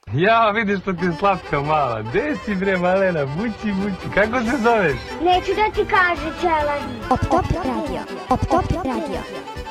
Ja, vidiš što ti je slatka mala. Gde si bre, malena? Bući, bući. Kako se zoveš? Neću da ti kaže, Čeladi. Top Top Radio. Top Top Radio.